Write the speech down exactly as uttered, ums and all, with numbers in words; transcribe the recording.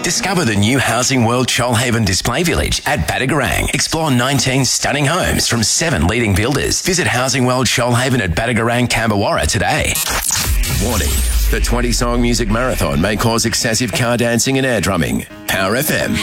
Discover the new Housing World Shoalhaven Display Village at Badagarang. Explore nineteen stunning homes from seven leading builders. Visit Housing World Shoalhaven at Badagarang, Camberwarra today. Warning. The twenty-song music marathon may cause excessive car dancing and air drumming. Power F M.